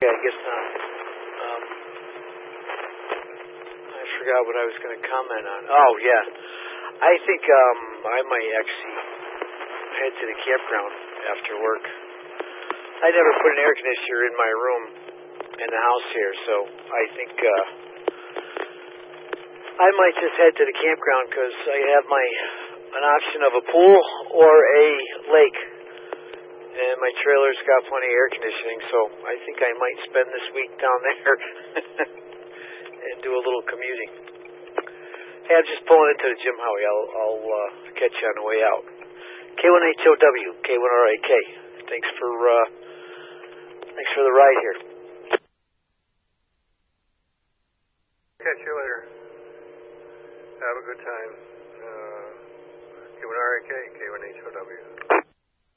I guess not. I forgot what I was going to comment on. Oh, yeah. I think I might actually head to the campground after work. I never put an air conditioner in my room in the house here, so I think I might just head to the campground because I have an option of a pool or a lake. And my trailer's got plenty of air conditioning, so I think I might spend this week down there and do a little commuting. Hey, I'm just pulling into the gym, Howie. I'll catch you on the way out. K1HOW, K1RAK. Thanks for the ride here. Catch you later. Have a good time. K1RAK, K1HOW.